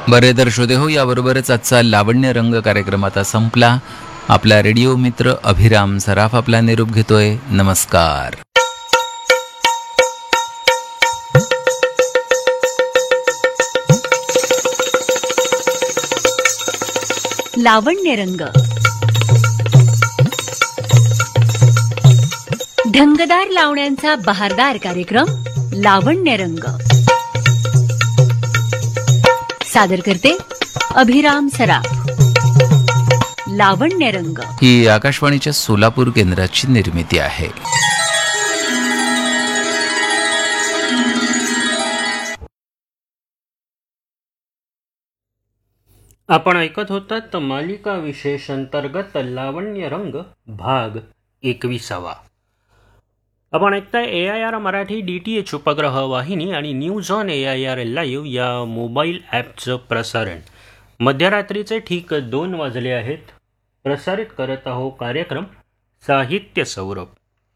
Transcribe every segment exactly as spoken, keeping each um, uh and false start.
बरे तर श्रोते हो, याबरोबरच आजचा लावण्य रंग कार्यक्रम आता संपला. आपला रेडिओ मित्र अभिराम सराफ आपला निरोप घेतोय. नमस्कार. लावण्य रंग, ढंगदार लावण्यांचा बहारदार कार्यक्रम लावण्य रंग. सादर करते अभिराम सराफ. लावण्य रंग ही आकाशवाणीच्या सोलापूर केंद्राची निर्मिती आहे. आपण ऐकत होतात मालिका विशेष अंतर्गत लावण्य रंग भाग एकविसावा. आपण ऐकताय ए I R Marathi D T H उपग्रह वाहिनी आणि news on A I R live या मोबाईल ॲपचं प्रसारण. मध्यरात्रीचे ठीक दोन वाजले आहेत. प्रसारित करत आहो कार्यक्रम साहित्य सौरभ.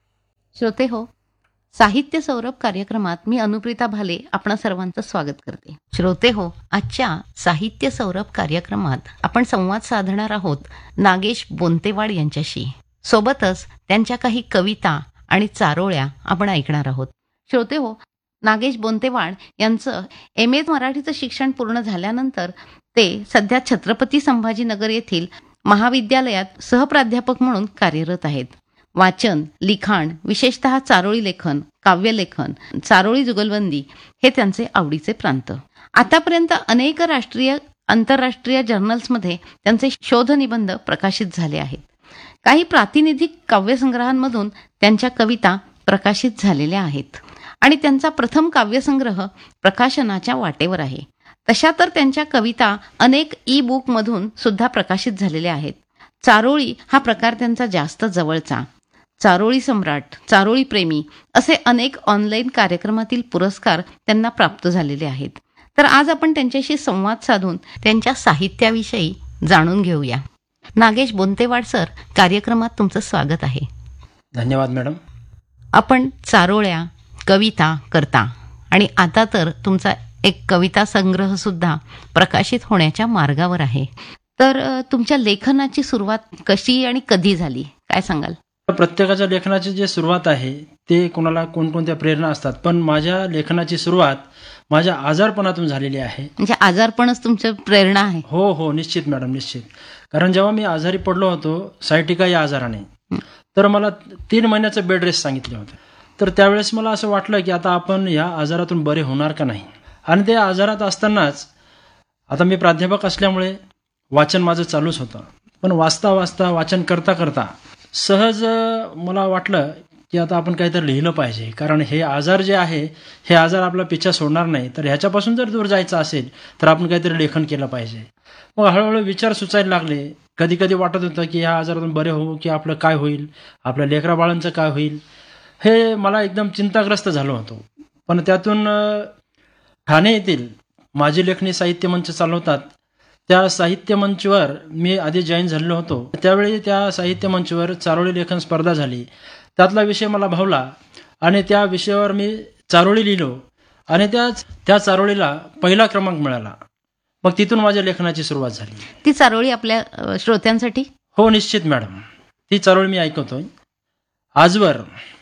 श्रोते हो, साहित्य सौरभ कार्यक्रमात मी अनुप्रिता भाले आपणा सर्वांचं स्वागत करते. श्रोते हो, आजच्या साहित्य सौरभ कार्यक्रमात आपण संवाद साधणार आहोत नागेश बोंतेवाड यांच्याशी. सोबतच त्यांच्या काही कविता आणि चारोळ्या आपण ऐकणार आहोत. श्रोते हो, नागेश बोंतेवाड यांचं एम ए मराठीचं शिक्षण पूर्ण झाल्यानंतर ते सध्या छत्रपती संभाजीनगर येथील महाविद्यालयात सहप्राध्यापक म्हणून कार्यरत आहेत. वाचन, लिखाण, विशेषतः चारोळी लेखन, काव्यलेखन, चारोळी जुगलबंदी हे त्यांचे आवडीचे प्रांत. आतापर्यंत अनेक राष्ट्रीय आंतरराष्ट्रीय जर्नल्समध्ये त्यांचे शोधनिबंध प्रकाशित झाले आहेत. काही प्रातिनिधिक काव्यसंग्रहांमधून त्यांच्या कविता प्रकाशित झालेल्या आहेत आणि त्यांचा प्रथम काव्यसंग्रह प्रकाशनाच्या वाटेवर आहे. तशा तर त्यांच्या कविता अनेक ई बुकमधून सुद्धा प्रकाशित झालेल्या आहेत. चारोळी हा प्रकार त्यांचा जास्त जवळचा. चारोळी सम्राट, चारोळी प्रेमी असे अनेक ऑनलाईन कार्यक्रमातील पुरस्कार त्यांना प्राप्त झालेले आहेत. तर आज आपण त्यांच्याशी संवाद साधून त्यांच्या साहित्याविषयी जाणून घेऊया. नागेश बोंतेवाड सर, कार्यक्रमात तुमचं स्वागत आहे. धन्यवाद मॅडम. आपण चारोळ्या, कविता करता आणि आता तर तुमचा एक कविता संग्रह सुद्धा प्रकाशित होण्याच्या मार्गावर आहे. तर तुमच्या लेखनाची सुरुवात कशी आणि कधी झाली, काय सांगाल? प्रत्येकाच्या लेखनाची जी सुरुवात आहे ते कोणाला कोणकोणत्या प्रेरणा असतात, पण माझ्या लेखनाची सुरुवात माझ्या आजारपणातून झालेली आहे. म्हणजे आजारपणच तुमची प्रेरणा आहे? हो हो, निश्चित मॅडम, निश्चित. कारण जेव्हा मी आजारी पडलो होतो सायटिका या आजाराने, तर मला तीन महिन्याचं बेड रेस्ट सांगितले होते. तर त्यावेळेस मला असं वाटलं की आता आपण या आजारातून बरे होणार का नाही. आणि त्या आजारात असतानाच आता मी प्राध्यापक असल्यामुळे वाचन माझं चालूच होतं. पण वाचता वाचता वाचन करता करता सहज मला वाटलं की आता आपण काहीतरी लिहिलं पाहिजे. कारण हे आजार जे आहे हे आजार आपला पिच्छा सोडणार नाही. तर ह्याच्यापासून जर दूर जायचं असेल तर आपण काहीतरी लेखन केलं पाहिजे. मग हळूहळू विचार सुचायला लागले. कधी कधी वाटत होतं की ह्या आजारातून बरे होऊ की आपलं काय होईल, आपल्या लेकराबाळांचं काय होईल, हे मला एकदम चिंताग्रस्त झालो होतो. पण त्यातून ठाणे येथील माझी लेखणी साहित्य मंच चालवतात, त्या साहित्य मंचवर मी आधी जॉईन झालेलो होतो. त्यावेळी त्या साहित्य मंचवर चारोळी लेखन स्पर्धा झाली. त्यातला विषय मला भावला आणि त्या विषयावर मी चारोळी लिहिलो आणि त्या त्या चारोळीला पहिला क्रमांक मिळाला. मग तिथून माझ्या लेखनाची सुरुवात झाली. ती चारोळी आपल्या श्रोत्यांसाठी? हो, निश्चित मॅडम. ती चारोळी मी ऐकवतोय. आजवर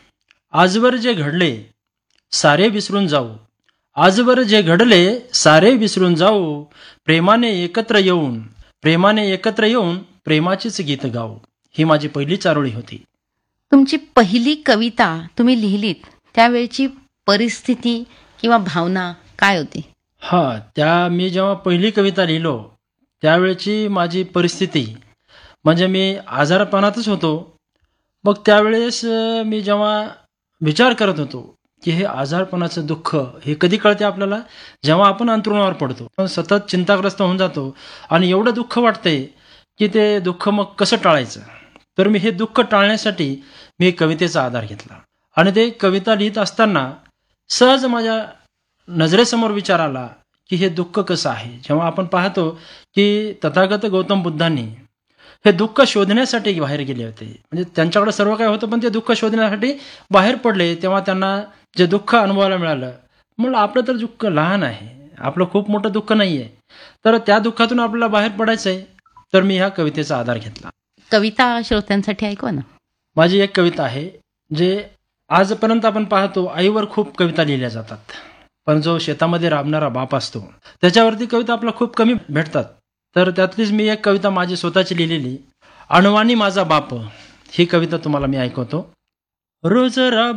आजवर जे घडले सारे विसरून जाऊ, आजवर जे घडले सारे विसरून जाऊ, प्रेमाने एकत्र येऊन प्रेमाने एकत्र येऊन प्रेमाचीच गीत गाऊ. ही माझी पहिली चारोळी होती. तुमची पहिली कविता तुम्ही लिहिलीत त्यावेळची परिस्थिती किंवा भावना काय होती? हा, त्या मी जेव्हा पहिली कविता लिहिलो त्यावेळची माझी परिस्थिती म्हणजे मी आजारपणातच होतो. मग त्यावेळेस मी जेव्हा विचार करत होतो की हे आजारपणाचं दुःख हे कधी कळते आपल्याला, जेव्हा आपण अंथरुणावर पडतो, सतत चिंताग्रस्त होऊन जातो आणि एवढं दुःख वाटतंय की ते दुःख मग कसं टाळायचं. तर मी हे दुःख टाळण्यासाठी मी कवितेचा आधार घेतला आणि ते कविता लिहित असताना सहज माझ्या नजरेसमोर विचार आला की हे दुःख कसं आहे. जेव्हा आपण पाहतो की तथागत गौतम बुद्धांनी हे दुःख शोधण्यासाठी बाहेर गेले होते, म्हणजे त्यांच्याकडे सर्व काय होतं पण ते दुःख शोधण्यासाठी बाहेर पडले, तेव्हा त्यांना जे दुःख अनुभवायला मिळालं. म्हणलं आपलं तर दुःख लहान आहे, आपलं खूप मोठं दुःख नाही आहे. तर त्या दुःखातून आपल्याला बाहेर पडायचं आहे, तर मी ह्या कवितेचा आधार घेतला. कविता श्रोत्यांसाठी ऐकवा ना. माझी एक कविता आहे, जे आजपर्यंत आपण पाहतो आईवर खूप कविता लिहिल्या जातात, पण जो शेतामध्ये राबणारा बाप असतो त्याच्यावरती कविता आपल्याला खूप कमी भेटतात. तर त्यातलीच मी एक कविता माझी स्वतःची लिहिलेली, अणवानी माझा बाप, ही कविता तुम्हाला मी ऐकवतो. रोज राब